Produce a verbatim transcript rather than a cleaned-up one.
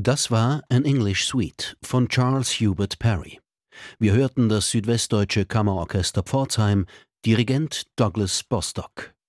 Das war An English Suite von Charles Hubert Parry. Wir hörten das Südwestdeutsche Kammerorchester Pforzheim, Dirigent Douglas Bostock.